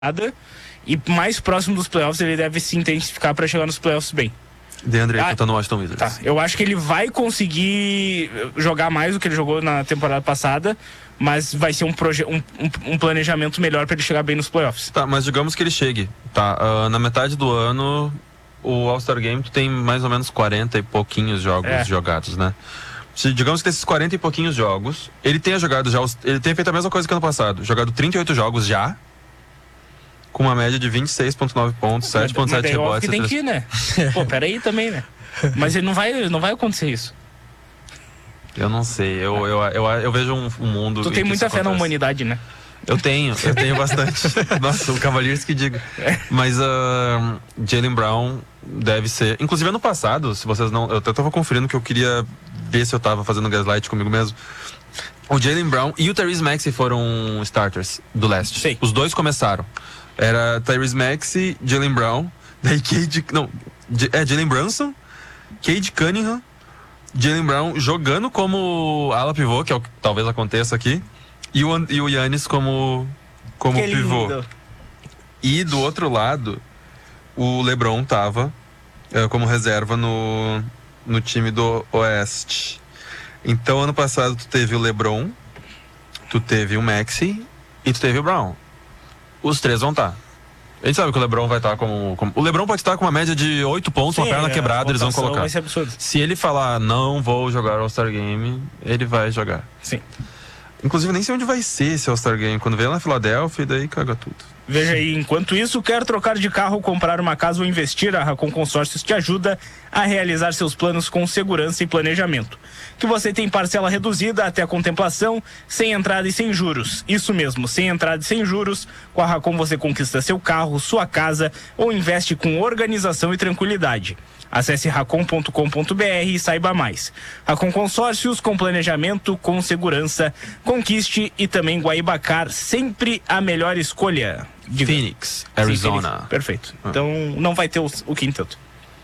e mais próximo dos playoffs ele deve se intensificar para chegar nos playoffs bem. DeAndre Ayton tá no Washington Wizards. Tá, eu acho que ele vai conseguir jogar mais do que ele jogou na temporada passada, mas vai ser um planejamento melhor para ele chegar bem nos playoffs. Tá, mas digamos que ele chegue. Tá, na metade do ano, o All-Star Game tem mais ou menos 40 e pouquinhos jogos jogados, né? Se, digamos que desses 40 e pouquinhos jogos, ele tenha jogado já, ele tenha feito a mesma coisa que ano passado, jogado 38 jogos já, com uma média de 26,9 pontos, 7,7 rebotes. Que tem que ir, né? Pô, peraí também, né? Mas ele não vai acontecer isso. Eu não sei, eu vejo um mundo... Tu tem muita fé na humanidade, né? Eu tenho bastante. Nossa, o Cavaliers que diga. Mas Jaylen Brown deve ser... Inclusive ano passado, se vocês não... Eu até tava conferindo que eu queria ver se eu tava fazendo gaslight comigo mesmo. O Jaylen Brown e o Tyrese Maxey foram starters do leste. Sei. Os dois começaram. Era Tyrese Maxey, Jaylen Brown, daí Jalen Brunson, Cade Cunningham, Jaylen Brown jogando como ala pivô, que é o que talvez aconteça aqui, e o Giannis como pivô. Lindo. E do outro lado, o LeBron tava como reserva no time do Oeste. Então ano passado tu teve o LeBron, tu teve o Maxey e tu teve o Brown. Os três vão estar. A gente sabe que o LeBron vai estar como... O LeBron pode estar com uma média de 8 pontos, uma perna quebrada, eles vão colocar. Vai ser absurdo. Se ele falar, não vou jogar o All-Star Game, ele vai jogar. Sim. Inclusive, nem sei onde vai ser esse All-Star Game. Quando vem lá na Filadélfia, daí caga tudo. Veja aí, enquanto isso, quer trocar de carro, comprar uma casa ou investir, a Racon Consórcios te ajuda a realizar seus planos com segurança e planejamento. Que você tem parcela reduzida até a contemplação, sem entrada e sem juros. Isso mesmo, sem entrada e sem juros. Com a Racon você conquista seu carro, sua casa ou investe com organização e tranquilidade. Acesse racon.com.br e saiba mais. Racon Consórcios, com planejamento, com segurança. Conquiste e também Guaibacar, sempre a melhor escolha. Phoenix, Arizona. Sim, Phoenix. Perfeito. Então não vai ter o quinteto.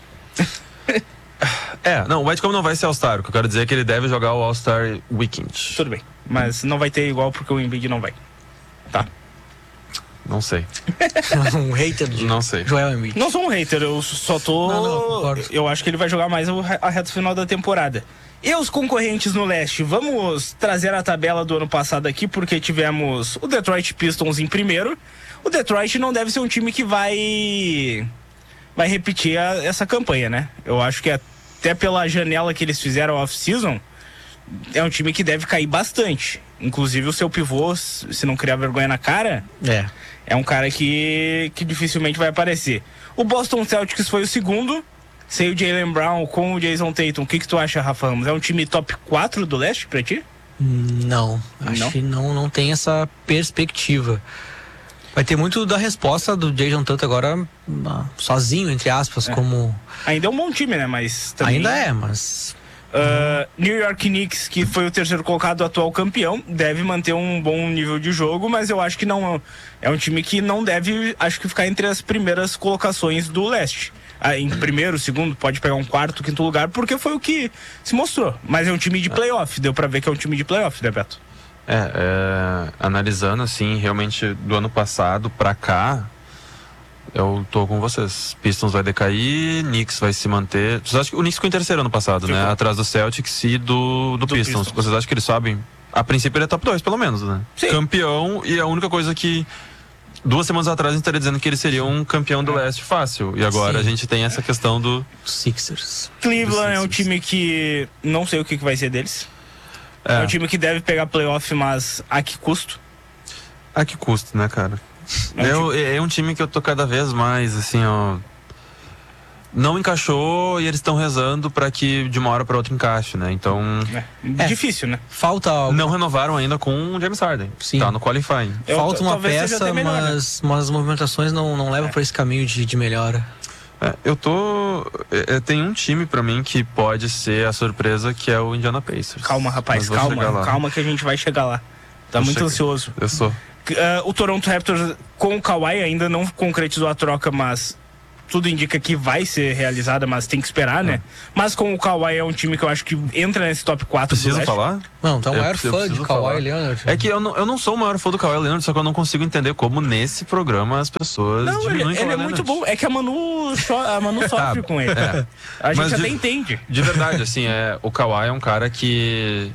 Não, o White como não vai ser All-Star. O que eu quero dizer é que ele deve jogar o All-Star Weekend. Tudo bem, mas não vai ter igual porque o Embiid não vai. Tá. Não sei. Um hater do Não sei. Joel Embiid. Não sou um hater, eu só tô... Não, concordo. Eu acho que ele vai jogar mais a reta final da temporada. E os concorrentes no leste? Vamos trazer a tabela do ano passado aqui, porque tivemos o Detroit Pistons em primeiro. O Detroit não deve ser um time que vai repetir essa campanha, né? Eu acho que até pela janela que eles fizeram off-season, é um time que deve cair bastante. Inclusive o seu pivô, se não criar vergonha na cara, é um cara que dificilmente vai aparecer. O Boston Celtics foi o segundo, sem o Jaylen Brown com o Jason Tatum. O que tu acha, Rafa Ramos? É um time top 4 do leste pra ti? Não, acho que não tem essa perspectiva. Vai ter muito da resposta do Jason Tatum agora sozinho, entre aspas, como... Ainda é um bom time, né? Mas também... Ainda é, mas... New York Knicks, que foi o terceiro colocado, atual campeão, deve manter um bom nível de jogo, mas eu acho que não é um time que não deve, acho que ficar entre as primeiras colocações do leste. Em primeiro, segundo, pode pegar um quarto, quinto lugar, porque foi o que se mostrou. Mas é um time de playoff, deu pra ver que é um time de playoff, né, Beto? Analisando assim, realmente do ano passado pra cá, eu tô com vocês. Pistons vai decair, Knicks vai se manter. Vocês acham que o Knicks ficou em terceiro ano passado, né? Atrás do Celtics e do Pistons. Vocês acham que eles sabem? A princípio ele é top 2, pelo menos, né? Sim. Campeão, e a única coisa que 2 semanas atrás a gente estaria dizendo que ele seria um campeão do leste fácil. E agora a gente tem essa questão do Sixers. Cleveland é um time que não sei o que vai ser deles. É um time que deve pegar playoff, mas a que custo? A que custo, né, cara? É um time que eu tô cada vez mais, assim, ó... Não encaixou e eles estão rezando pra que de uma hora pra outra encaixe, né? Então... Difícil, né? Falta... Não renovaram ainda com o James Harden. Sim. Tá no qualifying. Falta uma talvez seja peça, até melhor, mas as movimentações não levam pra esse caminho de melhora. Tem um time pra mim que pode ser a surpresa, que é o Indiana Pacers. Calma, rapaz, calma que a gente vai chegar lá. Tá muito ansioso. Eu sou. O Toronto Raptors com o Kawhi ainda não concretizou a troca, mas tudo indica que vai ser realizada, mas tem que esperar, né? Mas com o Kawhi é um time que eu acho que entra nesse top 4 do Preciso leste. falar? Não, tu é o maior fã de preciso Kawhi falar. Leonard. É que eu não sou o maior fã do Kawhi Leonard, só que eu não consigo entender como nesse programa as pessoas Não, ele diminuem é Kawhi muito Leonard. bom. É que a Manu sofre com ele. É. A gente Mas até entende. De verdade, assim, o Kawhi é um cara que...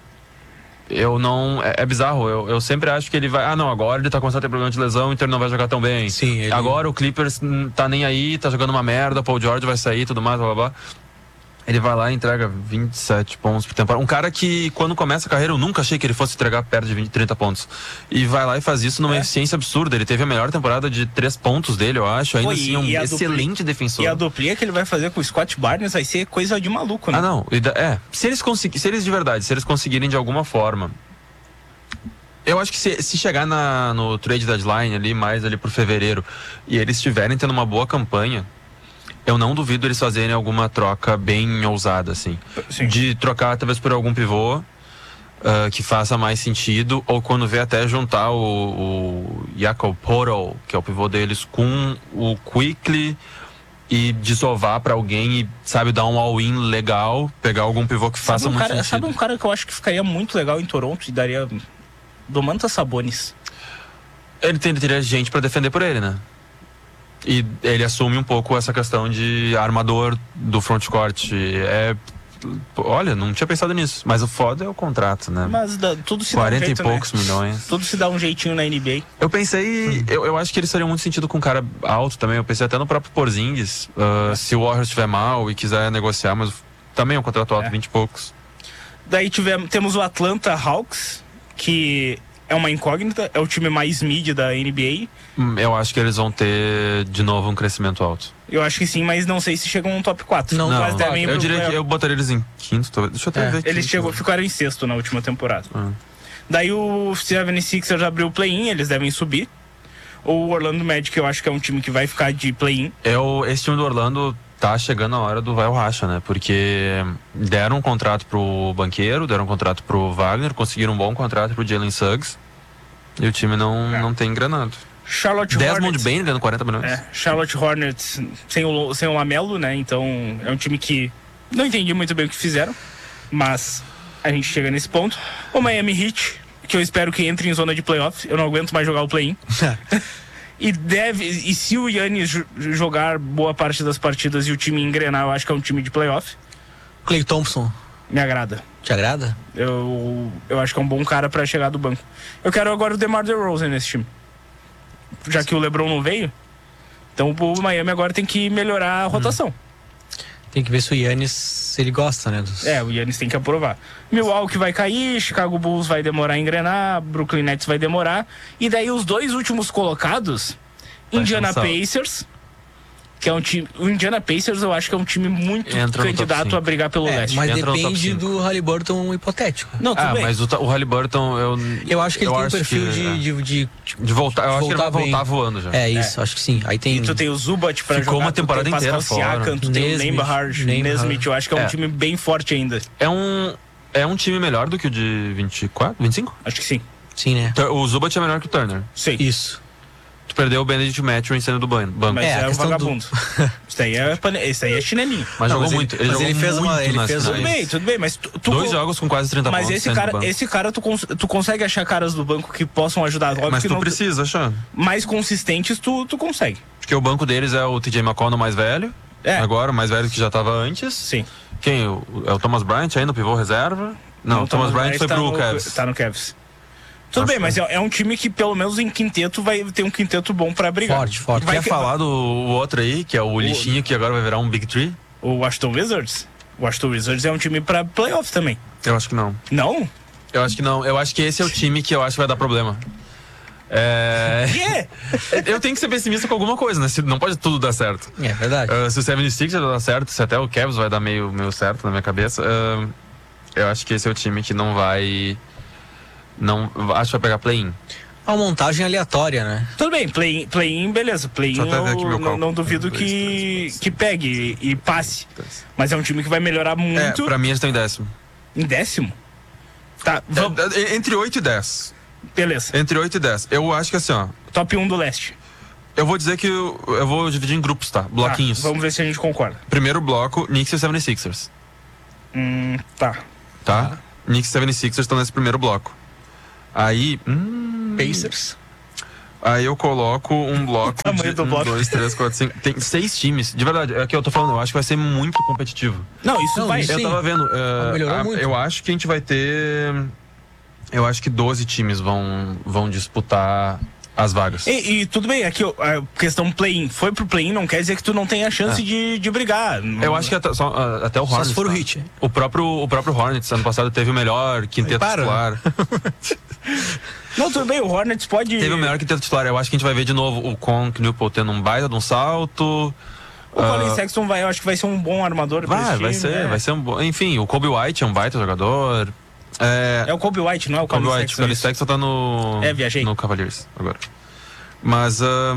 Eu não... É bizarro, eu sempre acho que ele vai... Ah, não, agora ele tá começando a ter problema de lesão, então ele não vai jogar tão bem. Sim, ele... Agora o Clippers tá nem aí, tá jogando uma merda, o Paul George vai sair e tudo mais, blá blá blá. Ele vai lá e entrega 27 pontos por temporada. Um cara que, quando começa a carreira, eu nunca achei que ele fosse entregar perto de 20, 30 pontos. E vai lá e faz isso numa eficiência absurda. Ele teve a melhor temporada de 3 pontos dele, eu acho. Ainda assim, é um excelente defensor. E a duplinha que ele vai fazer com o Scott Barnes vai ser coisa de maluco, né? Ah, não. Se eles conseguirem de alguma forma... Eu acho que se chegar no trade deadline ali, mais ali pro fevereiro, e eles estiverem tendo uma boa campanha, eu não duvido eles fazerem alguma troca bem ousada, assim. Sim. De trocar talvez por algum pivô que faça mais sentido, ou quando vê até juntar o Jakob Poeltl, que é o pivô deles, com o Quickley e desovar pra alguém e, sabe, dar um all-in legal, pegar algum pivô que faça muito sentido. Sabe um cara que eu acho que ficaria muito legal em Toronto e daria... Domantas Sabonis. Ele teria gente pra defender por ele, né? E ele assume um pouco essa questão de armador do frontcourt. Olha, não tinha pensado nisso. Mas o foda é o contrato, né? Mas tudo se dá um 40 jeito, e poucos milhões. Tudo se dá um jeitinho na NBA. Eu pensei... Eu acho que ele faria muito sentido com um cara alto também. Eu pensei até no próprio Porzingis. Se o Warriors estiver mal e quiser negociar, mas também é um contrato alto, 20 e poucos. Daí temos o Atlanta Hawks, que é uma incógnita, é o time mais mid da NBA. Eu acho que eles vão ter de novo um crescimento alto. Eu acho que sim, mas não sei se chegam no top 4. Não, mas devem eu diria que eu botaria eles em quinto, talvez. Deixa eu até ver aqui. Eles ficaram em sexto na última temporada. Daí o 76ers já abriu o play-in, eles devem subir. O Orlando Magic eu acho que é um time que vai ficar de play-in. Esse time do Orlando tá chegando a hora do vai ou racha, né? Porque deram um contrato pro Banqueiro, deram um contrato pro Wagner, conseguiram um bom contrato pro Jalen Suggs e o time não tem engranado. Charlotte Desmond Hornets. Bane ganhando 40 milhões. Charlotte Hornets sem o Lamelo, né? Então é um time que não entendi muito bem o que fizeram, mas a gente chega nesse ponto. O Miami Heat, que eu espero que entre em zona de playoff, eu não aguento mais jogar o play-in. E se o Giannis jogar boa parte das partidas e o time engrenar, eu acho que é um time de playoff. Klay Thompson. Me agrada. Te agrada? Eu acho que é um bom cara pra chegar do banco. Eu quero agora o DeMar DeRozan nesse time. Já que o LeBron não veio, então o Miami agora tem que melhorar a rotação. Tem que ver se o Giannis, ele gosta, né? O Giannis tem que aprovar. Milwaukee vai cair, Chicago Bulls vai demorar a engrenar, Brooklyn Nets vai demorar. E daí os dois últimos colocados, Indiana Pacers, que é um time... O Indiana Pacers eu acho que é um time muito candidato a brigar pelo leste. Mas depende do Haliburton hipotético. Não, tudo bem. Mas o Haliburton, eu acho que ele tem um perfil de voltar. Eu acho que ele vai voltar voando já. Isso, acho que sim. Aí tem... E tu tem o Zubat pra Ficou jogar, uma temporada tu tem inteira Pascal Siakam, tu tem o Nesmith, eu acho que é um time bem forte ainda. É um time melhor do que o de 24, 25? Acho que sim. Sim, né? O Zubat é melhor que o Turner. Sim. Isso. Tu perdeu o Benedict Mathurin sendo do banco. Mas é um vagabundo. Isso aí é chinelinho. Mas jogou muito. Ele fez Tudo bem, mas tu 2 jogos com quase 30 pontos. Mas esse cara tu consegue achar caras do banco que possam ajudar. Mas tu precisa achar. Mais consistentes tu consegue. Porque o banco deles é o TJ McConnell mais velho. Agora, o mais velho que já tava antes. Sim. Quem? É o Thomas Bryant aí no pivô reserva? Não, o Thomas Bryant foi pro Cavs. Tá no Cavs. Tudo bem, mas é um time que pelo menos em quinteto vai ter um quinteto bom pra brigar. Forte. Quer falar do outro aí, que é o lixinho que agora vai virar um Big Three? O Washington Wizards. O Washington Wizards é um time pra playoff também. Eu acho que não. Não? Eu acho que não. Eu acho que esse é o time que eu acho que vai dar problema. Eu tenho que ser pessimista com alguma coisa, né? Não pode tudo dar certo. É verdade. Se o 76 já dá certo, se até o Cavs vai dar meio certo na minha cabeça, eu acho que esse é o time que não vai... Não, acho que vai pegar play-in. Uma montagem aleatória, né? Tudo bem, play-in, beleza. Play-in eu não duvido que pegue e passe. Mas é um time que vai melhorar muito. Pra mim eles estão em 10º. Em 10º? Tá, entre 8 e 10. Beleza. Entre 8 e 10. Eu acho que assim, ó. Top 1 do leste. Eu vou dizer que eu vou dividir em grupos, tá? Bloquinhos. Vamos ver se a gente concorda. Primeiro bloco, Knicks e 76ers. Tá. Tá? Knicks e 76ers estão nesse primeiro bloco. Aí... Pacers. Aí eu coloco um bloco de tamanho do bloco. 2, 3, 4, 5... Tem 6 times. De verdade, é o que eu tô falando. Eu acho que vai ser muito competitivo. Não, isso vai. Eu tava vendo... melhorou muito. Eu acho que a gente vai ter... Eu acho que 12 times vão disputar as vagas. E tudo bem, aqui a questão play-in. Foi pro play-in, não quer dizer que tu não tenha chance de brigar. Eu acho que até o Hornets... Só se for o Heat. O próprio Hornets, ano passado, teve o melhor quinteto titular. Não, tudo bem, o Hornets pode... Teve o melhor quinteto titular. Eu acho que a gente vai ver de novo o Knupel tendo um baita de um salto. O Colin Sexton eu acho que vai ser um bom armador. Vai ser um bom... Enfim, o Kobe White é um baita jogador. É o Kobe White, não é o Colin Sexton? O Colin Sexton tá no... viajei. No Cavaliers agora. Mas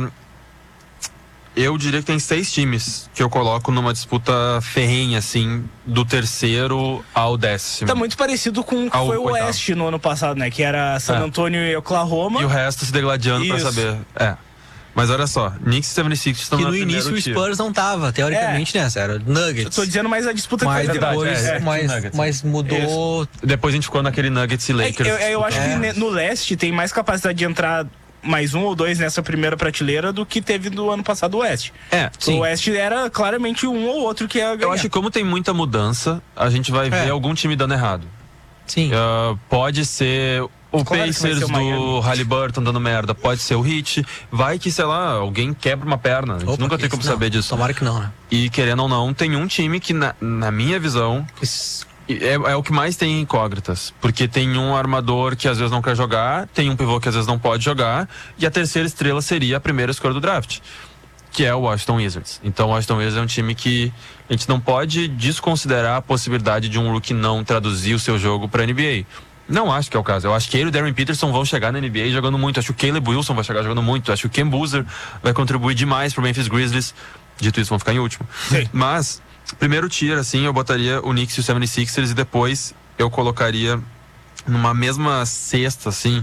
eu diria que tem 6 times que eu coloco numa disputa ferrenha, assim, do terceiro ao 10º. Tá muito parecido com o que foi o Oeste no ano passado, né? Que era San Antonio e Oklahoma. E o resto se degladiando pra saber. Mas olha só, Knicks e 76ers estão no primeiro início o Spurs não tava, teoricamente, nessa. Era Nuggets. Eu tô dizendo mais a disputa mas que depois, mas mudou. Isso. Depois a gente ficou naquele Nuggets e Lakers. Eu acho que no leste tem mais capacidade de entrar mais um ou dois nessa primeira prateleira do que teve no ano passado o Oeste. Sim. O Oeste era claramente um ou outro que ia ganhar. Eu acho que como tem muita mudança, a gente vai ver algum time dando errado. Sim. Pode ser o Pacers do Haliburton dando merda, pode ser o Heat, vai que, sei lá, alguém quebra uma perna. A gente nunca tem como saber disso. Tomara que não, né? E querendo ou não, tem um time que, na minha visão... É o que mais tem incógnitas, porque tem um armador que às vezes não quer jogar, tem um pivô que às vezes não pode jogar, e a terceira estrela seria a primeira escolha do draft, que é o Washington Wizards. Então o Washington Wizards é um time que a gente não pode desconsiderar a possibilidade de um rookie não traduzir o seu jogo para NBA. Não acho que é o caso. Eu acho que ele e o Darren Peterson vão chegar na NBA jogando muito. Acho que o Caleb Wilson vai chegar jogando muito. Acho que o Ken Boozer vai contribuir demais pro Memphis Grizzlies. Dito isso, vão ficar em último. Sim. Mas... primeiro tier, assim, eu botaria o Knicks e o 76ers e depois eu colocaria numa mesma cesta, assim,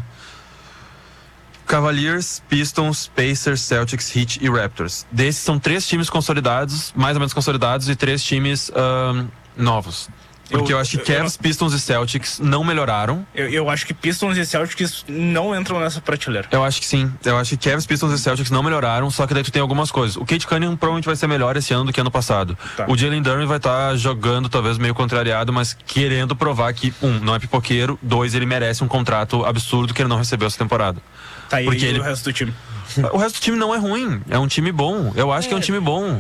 Cavaliers, Pistons, Pacers, Celtics, Heat e Raptors. Desses são 3 times consolidados, mais ou menos consolidados, e 3 times novos. Porque eu acho que Cavs, Pistons e Celtics não melhoraram. Eu acho que Pistons e Celtics não entram nessa prateleira. Eu acho que sim. Eu acho que Cavs, Pistons e Celtics não melhoraram, só que daí tu tem algumas coisas. O Cade Cunningham provavelmente vai ser melhor esse ano do que ano passado. Tá. O Jalen Duren vai estar jogando talvez meio contrariado, mas querendo provar que, não é pipoqueiro, 2, ele merece um contrato absurdo que ele não recebeu essa temporada. Tá aí porque o resto do time. O resto do time não é ruim, é um time bom. Eu acho que é um time bom.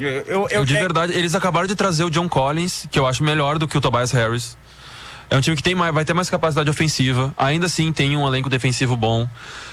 De verdade, eles acabaram de trazer o John Collins, que eu acho melhor do que o Tobias Harris. É um time que vai ter mais capacidade ofensiva. Ainda assim tem um elenco defensivo bom.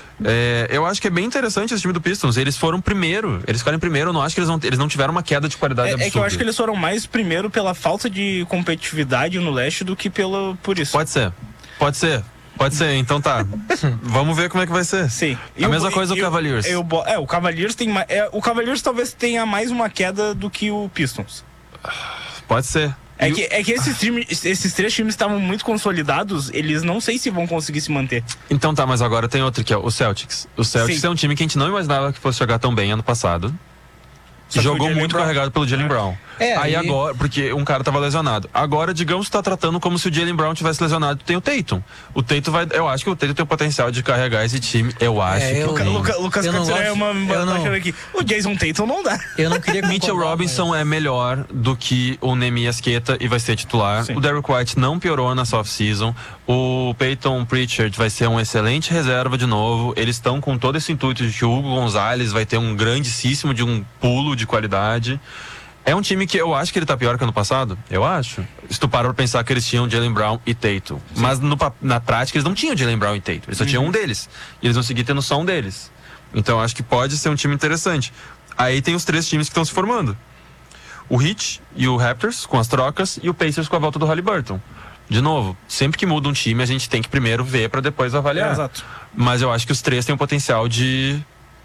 Eu acho que é bem interessante esse time do Pistons. Eles foram primeiro. Eles ficaram em primeiro. Eu não acho que eles não tiveram uma queda de qualidade absurda. É que eu acho que eles foram mais primeiro pela falta de competitividade no leste do que por isso. Pode ser, então tá. Vamos ver como é que vai ser. Sim. A mesma coisa do Cavaliers. O Cavaliers tem o Cavaliers talvez tenha mais uma queda do que o Pistons. Pode ser. É que esses 3 times estavam muito consolidados, eles não sei se vão conseguir se manter. Então tá, mas agora tem outro que é o Celtics. O Celtics é um time que a gente não imaginava que fosse jogar tão bem ano passado. Jogou muito carregado pelo Jaylen Brown. Aí agora, porque um cara tava lesionado. Agora, digamos que tá tratando como se o Jaylen Brown tivesse lesionado. Tem o Tatum. Eu acho que o Tatum tem o potencial de carregar esse time. Eu acho que Lucas Catiré achando aqui. O Jason Tatum não dá. Eu não queria que Mitchell Robinson é melhor do que o Nehemias Queta e vai ser titular. Sim. O Derrick White não piorou na off-season. O Peyton Pritchard vai ser um excelente reserva de novo. Eles estão com todo esse intuito de que o Hugo Gonzalez vai ter um grandíssimo de um pulo de qualidade. É um time que eu acho que ele tá pior que ano passado. Eu acho. Se tu parar pra pensar que eles tinham Jaylen Brown e Tatum. Sim. Mas na prática eles não tinham Jaylen Brown e Tatum. Eles só tinham um deles. E eles vão seguir tendo só um deles. Então eu acho que pode ser um time interessante. Aí tem os 3 times que estão se formando. O Heat e o Raptors com as trocas e o Pacers com a volta do Haliburton. De novo, sempre que muda um time a gente tem que primeiro ver pra depois avaliar. Exato. Mas eu acho que os 3 têm o potencial de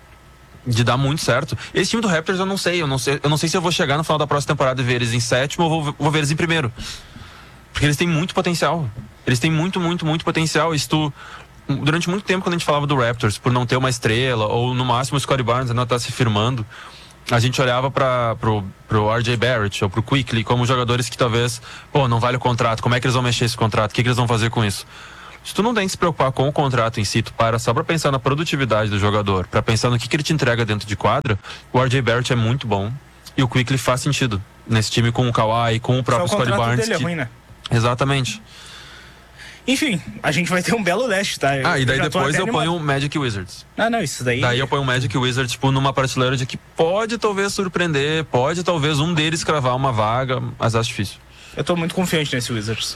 dar muito certo. Esse time do Raptors eu não sei se eu vou chegar no final da próxima temporada e ver eles em 7º ou vou ver eles em 1º. Porque eles têm muito potencial. Eles têm muito potencial. E se tu durante muito tempo, quando a gente falava do Raptors, por não ter uma estrela, ou no máximo o Scottie Barnes ainda tá se firmando, a gente olhava pro RJ Barrett ou pro Quickley como jogadores que talvez, não vale o contrato, como é que eles vão mexer esse contrato, o que eles vão fazer com isso? Se tu não tem que se preocupar com o contrato em si, tu para só pra pensar na produtividade do jogador, pra pensar no que ele te entrega dentro de quadra, o RJ Barrett é muito bom e o Quickley faz sentido nesse time com o Kawhi, com o próprio Scottie Barnes. Dele é ruim, né? Exatamente. Enfim, a gente vai ter um belo leste, tá? E daí depois eu ponho o Magic Wizards. Não, isso daí... Daí eu ponho o Magic Wizards, tipo, numa prateleira de que pode talvez surpreender, pode talvez um deles cravar uma vaga, mas acho difícil. Eu tô muito confiante nesse Wizards.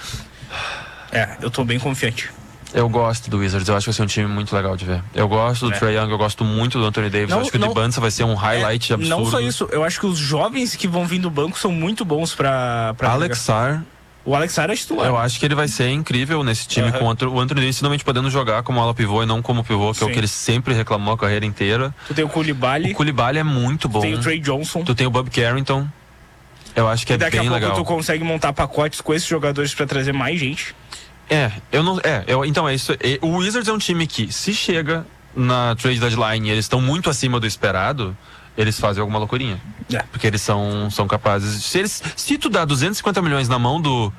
Eu tô bem confiante. Eu gosto do Wizards, eu acho que vai ser um time muito legal de ver. Eu gosto do Trae Young, eu gosto muito do Anthony Davis, eu acho que o Dibance vai ser um highlight absurdo. Não só isso, eu acho que os jovens que vão vir do banco são muito bons pra Alex Sarr. O Alex Sarr é titular. Eu acho que ele vai ser incrível nesse time, com o Anthony Davis finalmente podendo jogar como ala pivô e não como pivô, que é o que ele sempre reclamou a carreira inteira. Tu tem o Koulibaly. O Koulibaly é muito bom. Tu tem o Trey Johnson. Tu tem o Bob Carrington. Eu acho que é bem legal. Daqui a pouco tu consegue montar pacotes com esses jogadores pra trazer mais gente. Então é isso. O Wizards é um time que, se chega na trade deadline e eles estão muito acima do esperado, eles fazem alguma loucurinha. Porque eles são capazes. Se tu dá 250 milhões na mão do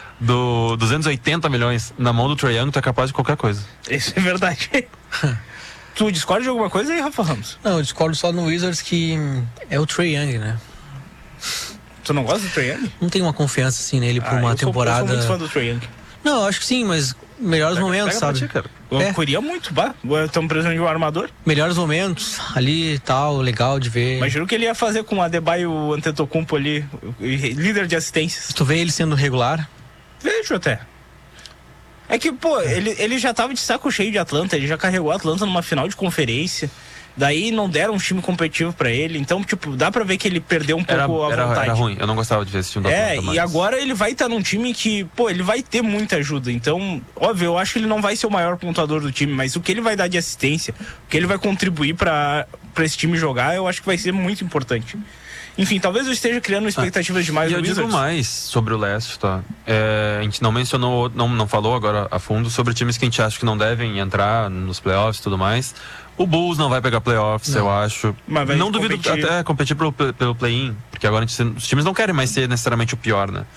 280 milhões na mão do Trae Young, tu é capaz de qualquer coisa. Isso é verdade. Tu discorda de alguma coisa aí, Rafa Ramos? Não, eu discordo só no Wizards, que é o Trae Young, né? Tu não gosta do Trae Young? Não tenho uma confiança assim nele por uma temporada. Eu sou muito fã do Trae Young. Não, acho que sim, mas melhores momentos, sabe? Eu queria muito, estamos precisando de um armador. Melhores momentos, ali e tal, legal de ver. Imagina o que ele ia fazer com o Adebayo Antetokounmpo ali, líder de assistências. Tu vê ele sendo regular? Vejo até. É que, ele já tava de saco cheio de Atlanta, ele já carregou a Atlanta numa final de conferência. Daí não deram um time competitivo pra ele. Então, dá pra ver que ele perdeu um pouco a vontade. Era ruim, eu não gostava de ver esse time da Atlanta. Mas... E agora ele vai estar num time que, ele vai ter muita ajuda. Então, óbvio, eu acho que ele não vai ser o maior pontuador do time, mas o que ele vai dar de assistência, o que ele vai contribuir pra esse time jogar, eu acho que vai ser muito importante. Enfim, talvez eu esteja criando expectativas demais. E eu digo mais sobre o leste, tá? A gente não mencionou, não falou agora a fundo sobre times que a gente acha que não devem entrar nos playoffs e tudo mais. O Bulls não vai pegar playoffs, eu acho. Mas não duvido até competir pelo play-in, porque agora os times não querem mais ser necessariamente o pior, né?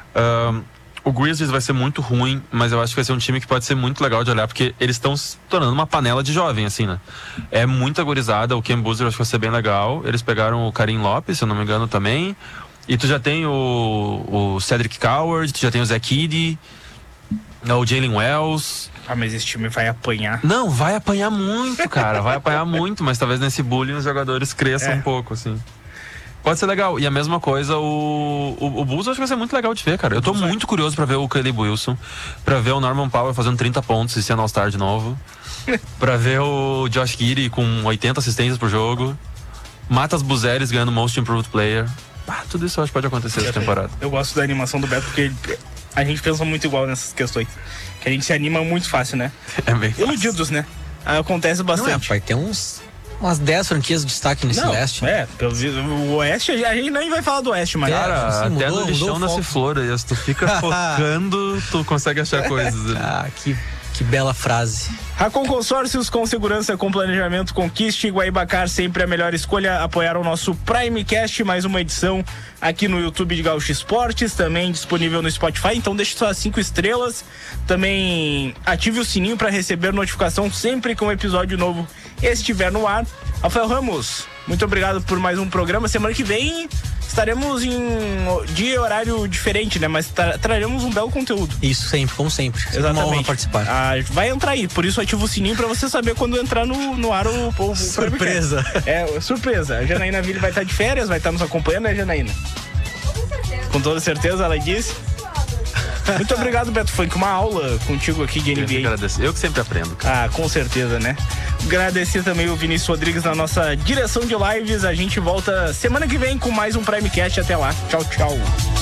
O Grizzlies vai ser muito ruim, mas eu acho que vai ser um time que pode ser muito legal de olhar, porque eles estão se tornando uma panela de jovem, assim, né? É muita gurizada, o Kemba Boozer acho que vai ser bem legal. Eles pegaram o Karim Lopes, se eu não me engano, também. E tu já tem o Cedric Coward, tu já tem o Zach Edey, o Jalen Wells. Mas esse time vai apanhar. Não, vai apanhar muito, cara. Vai apanhar muito, mas talvez nesse bullying os jogadores cresçam um pouco, assim. Pode ser legal. E a mesma coisa, o Bulls acho que vai ser muito legal de ver, cara. Eu tô muito curioso pra ver o Caleb Wilson, pra ver o Norman Powell fazendo 30 pontos e sendo All-Star de novo, pra ver o Josh Giddey com 80 assistências por jogo, Matas Buzeres ganhando Most Improved Player. Tudo isso eu acho que pode acontecer essa temporada. Eu gosto da animação do Beto porque a gente pensa muito igual nessas questões. Que a gente se anima muito fácil, né? É bem fácil. Iludidos, né? Acontece bastante. Vai ter umas 10 franquias de destaque nesse leste. O Oeste, a gente nem vai falar do Oeste, mas... Cara, até no lixão nasce flor. E se tu fica focando, tu consegue achar coisas. Que bela frase. Racon Consórcios, com segurança, com planejamento, conquiste Guaibacar, sempre a melhor escolha. Apoiar o nosso Primecast, mais uma edição aqui no YouTube de Gaúcho Esportes, também disponível no Spotify, então deixe suas 5 estrelas. Também ative o sininho para receber notificação sempre que um episódio novo estiver no ar. Rafael Ramos, muito obrigado por mais um programa. Semana que vem estaremos em dia e horário diferente, né? Mas traremos um belo conteúdo. Isso sempre, como sempre. Exatamente. Uma honra participar. Vai entrar aí, por isso ativa o sininho pra você saber quando entrar no ar o surpresa. Surpresa. A Janaína Ville vai estar de férias, vai estar nos acompanhando, né, Janaína? Com toda certeza, ela disse. Muito obrigado, Beto Funk. Uma aula contigo aqui de NBA. Eu que sempre aprendo, cara. Com certeza, né? Agradecer também o Vinícius Rodrigues na nossa direção de lives. A gente volta semana que vem com mais um Primecast. Até lá. Tchau, tchau.